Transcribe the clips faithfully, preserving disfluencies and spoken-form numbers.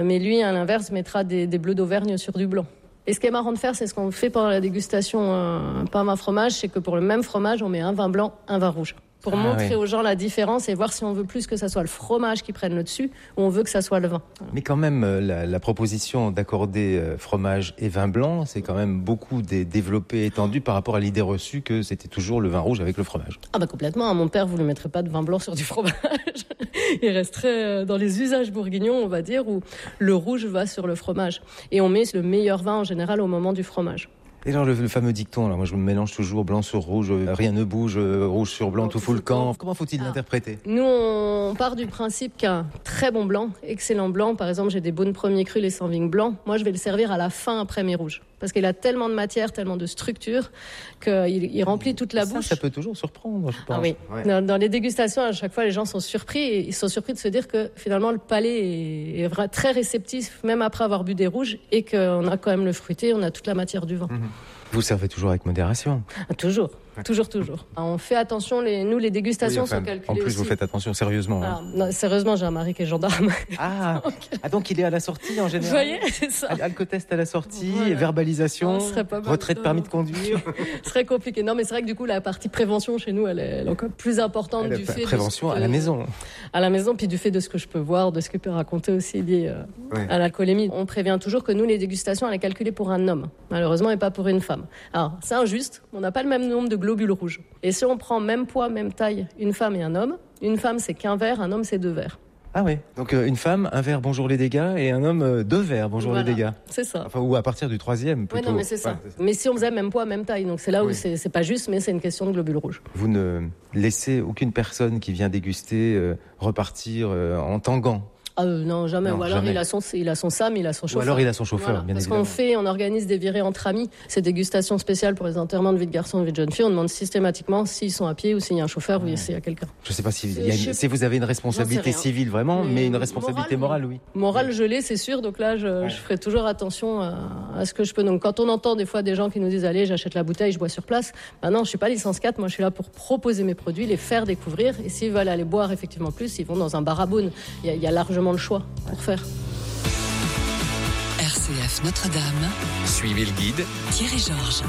Mais lui, à l'inverse, mettra des, des bleus d'Auvergne sur du blanc. Et ce qui est marrant de faire, c'est ce qu'on fait pendant la dégustation euh, pain vin fromage, c'est que pour le même fromage, on met un vin blanc, un vin rouge. Pour ah, montrer oui. aux gens la différence et voir si on veut plus que ça soit le fromage qui prenne le dessus ou on veut que ça soit le vin. Mais quand même, la, la proposition d'accorder euh, fromage et vin blanc, c'est quand même beaucoup dé- développé, étendu par rapport à l'idée reçue que c'était toujours le vin rouge avec le fromage. Ah bah complètement, mon père, vous ne mettrez pas de vin blanc sur du fromage. Il resterait dans les usages bourguignons, on va dire, où le rouge va sur le fromage. Et on met le meilleur vin en général au moment du fromage. Et alors le, le fameux dicton, alors moi je me mélange toujours blanc sur rouge, euh, rien ne bouge, euh, rouge sur blanc, tout fout le camp. Comment faut-il ah. l'interpréter ? Nous on part du principe qu'un très bon blanc, excellent blanc, par exemple j'ai des Beaune premiers crus, les sans vigne blancs, moi je vais le servir à la fin après mes rouges. Parce qu'il a tellement de matière, tellement de structure, qu'il il remplit toute la ça, bouche. Ça peut toujours surprendre, je pense. Ah oui. Ouais. Dans, dans les dégustations, à chaque fois, les gens sont surpris. Et ils sont surpris de se dire que finalement, le palais est, est très réceptif, même après avoir bu des rouges, et qu'on a quand même le fruité, on a toute la matière du vin. Mmh. Vous servez toujours avec modération ? Ah, toujours. Toujours, toujours. On fait attention, les, nous, les dégustations oui, enfin, sont calculées En plus, aussi. vous faites attention, sérieusement. Alors, non, sérieusement, j'ai un mari qui est gendarme. Ah, donc, ah, donc il est à la sortie, en général. Vous voyez, c'est ça. Alcotest à la sortie, voilà. Verbalisation, retrait de permis de conduire. Ce serait compliqué. Non, mais c'est vrai que du coup, la partie prévention, chez nous, elle est, elle est encore plus importante elle du fait prévention de... à la maison. À la maison, puis du fait de ce que je peux voir, de ce qu'il peut raconter aussi lié euh, ouais. à l'alcoolémie. On prévient toujours que nous, les dégustations, elle est calculée pour un homme, malheureusement, et pas pour une femme. Alors, c'est injuste. On n'a pas le même nombre de globules rouges. Et si on prend même poids, même taille, une femme et un homme, une femme c'est qu'un verre, un homme c'est deux verres. Ah oui, donc euh, une femme, un verre, bonjour les dégâts, et un homme, euh, deux verres, bonjour voilà, les dégâts. C'est ça. Enfin, ou à partir du troisième plutôt. Oui, non, mais c'est ça. Ouais, c'est ça. Mais si on faisait même poids, même taille, donc c'est là où oui. c'est, c'est pas juste, mais c'est une question de globules rouges. Vous ne laissez aucune personne qui vient déguster euh, repartir euh, en tangant ? Ah euh, non, jamais. Non, Ou alors jamais. il a son, il a son SAM, il a son chauffeur. Ou alors il a son chauffeur, voilà. bien Parce évidemment. Parce qu'on fait, on organise des virées entre amis, ces dégustations spéciales pour les enterrements de vie de garçons et de vie de jeunes filles. On demande systématiquement s'ils sont à pied ou s'il y a un chauffeur ouais. ou s'il y a quelqu'un. Je ne sais pas si, il y a une, si vous avez une responsabilité civile vraiment, mais, mais une responsabilité morale, morale oui. Morale, oui. je l'ai, c'est sûr. Donc là, je, ouais. je ferai toujours attention à, à ce que je peux. Donc quand on entend des fois des gens qui nous disent allez, j'achète la bouteille, je bois sur place. Ben non, je suis pas licence quatre. Moi, je suis là pour proposer mes produits, les faire découvrir. Et s'ils veulent aller boire effectivement plus, ils vont dans un bar à Beaune. Il y a, il y a largement le choix pour faire. R C F Notre-Dame. Suivez le guide. Thierry Georges.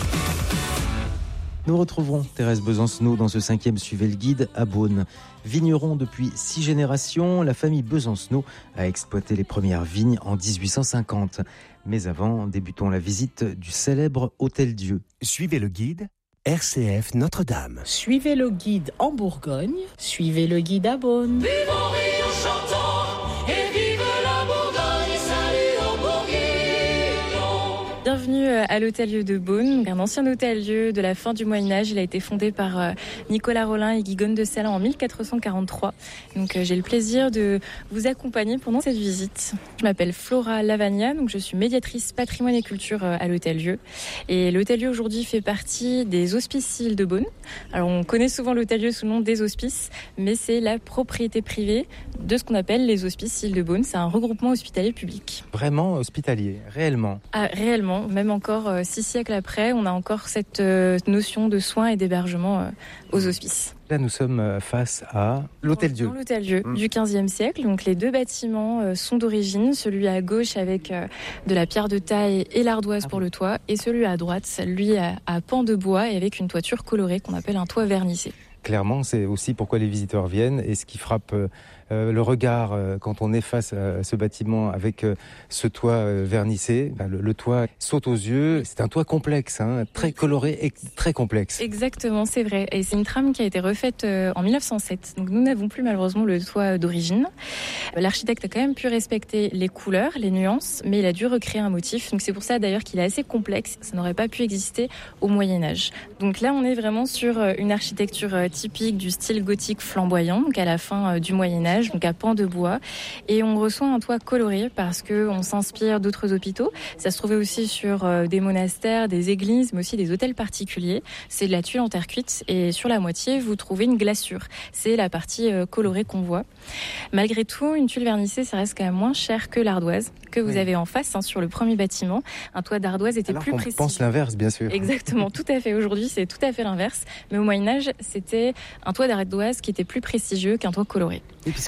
Nous retrouverons Thérèse Besancenot dans ce cinquième Suivez le guide à Beaune. Vigneron depuis six générations, la famille Besancenot a exploité les premières vignes en dix-huit cent cinquante. Mais avant, débutons la visite du célèbre Hôtel-Dieu. Suivez le guide. R C F Notre-Dame. Suivez le guide en Bourgogne. Suivez le guide à Beaune. Vivons et en chantant, et vive la Bourgogne, et salut aux Bourguignons. Bienvenue à l'Hôtel-Dieu de Beaune, un ancien hôtel-dieu de la fin du Moyen-Âge. Il a été fondé par Nicolas Rollin et Guigone de Salins en mille quatre cent quarante-trois. Donc j'ai le plaisir de vous accompagner pendant cette visite. Je m'appelle Flora Lavagna, donc je suis médiatrice patrimoine et culture à l'Hôtel-Dieu. Et l'Hôtel-Dieu aujourd'hui fait partie des Hospices civils de Beaune. Alors on connaît souvent l'Hôtel-Dieu sous le nom des Hospices, mais c'est la propriété privée de ce qu'on appelle les Hospices civils de Beaune. C'est un regroupement hospitalier public. Vraiment hospitalier, réellement. Ah, réellement, même encore euh, six siècles après, on a encore cette euh, notion de soins et d'hébergement euh, aux hospices. Là, nous sommes face à l'Hôtel-Dieu. L'Hôtel-Dieu mmh. du quinzième siècle. Donc, les deux bâtiments euh, sont d'origine. Celui à gauche avec euh, de la pierre de taille et l'ardoise ah, pour oui. le toit. Et celui à droite, lui, à, à pan de bois et avec une toiture colorée qu'on appelle un toit vernissé. Clairement, c'est aussi pourquoi les visiteurs viennent et ce qui frappe euh, le regard euh, quand on est face à ce bâtiment avec euh, ce toit euh, vernissé. Ben, le, le toit saute aux yeux. C'est un toit complexe, hein, très coloré et très complexe. Exactement, c'est vrai. Et c'est une trame qui a été refaite euh, en mille neuf cent sept. Donc nous n'avons plus malheureusement le toit d'origine. L'architecte a quand même pu respecter les couleurs, les nuances, mais il a dû recréer un motif. Donc c'est pour ça d'ailleurs qu'il est assez complexe. Ça n'aurait pas pu exister au Moyen-Âge. Donc là, on est vraiment sur une architecture typique du style gothique flamboyant, donc à la fin du Moyen-Âge, donc à pan de bois. Et on reçoit un toit coloré parce qu'on s'inspire d'autres hôpitaux. Ça se trouvait aussi sur des monastères, des églises, mais aussi des hôtels particuliers. C'est de la tuile en terre cuite et sur la moitié, vous trouvez une glaçure. C'est la partie colorée qu'on voit. Malgré tout, une tuile vernissée, ça reste quand même moins cher que l'ardoise que vous oui. avez en face, hein, sur le premier bâtiment. Un toit d'ardoise était Alors plus qu'on précis. pense l'inverse, bien sûr. Exactement, tout à fait. Aujourd'hui, c'est tout à fait l'inverse. Mais au Moyen-Âge, c'était un toit d'ardoise qui était plus prestigieux qu'un toit coloré. Et puis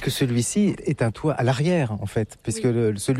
puisque celui-ci est un toit à l'arrière, en fait, puisque Oui. le, celui